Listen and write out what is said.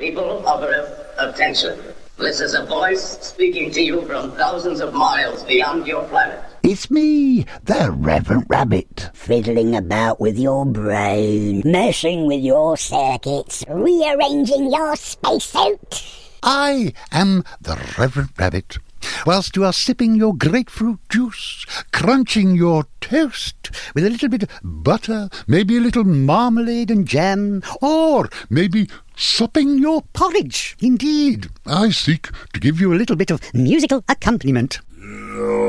People of Earth, attention. This is a voice speaking to you from thousands of miles beyond your planet. It's me, the Reverend Rabbit. Fiddling about with your brain, messing with your circuits, rearranging your spacesuit. I am the Reverend Rabbit. Whilst you are sipping your grapefruit juice, crunching your toast with a little bit of butter, maybe a little marmalade and jam, or maybe supping your porridge. Indeed, I seek to give you a little bit of musical accompaniment.